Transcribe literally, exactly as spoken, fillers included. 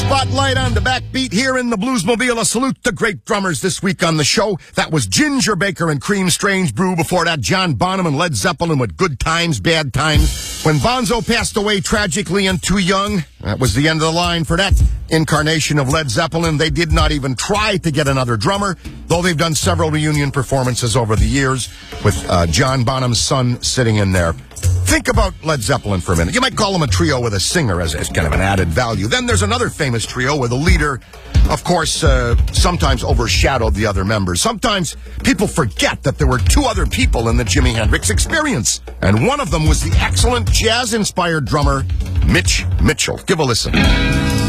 Spotlight on the backbeat here in the Bluesmobile. A salute the great drummers this week on the show. That was Ginger Baker and Cream Strange Brew. Before that, John Bonham and Led Zeppelin with Good Times, Bad Times. When Bonzo passed away tragically and too young, that was the end of the line for that incarnation of Led Zeppelin. They did not even try to get another drummer, though they've done several reunion performances over the years with uh, John Bonham's son sitting in there. Think about Led Zeppelin for a minute. You might call them a trio with a singer as, as kind of an added value. Then there's another famous trio where the leader, of course, uh, sometimes overshadowed the other members. Sometimes people forget that there were two other people in the Jimi Hendrix Experience. And one of them was the excellent jazz-inspired drummer, Mitch Mitchell. Give a listen.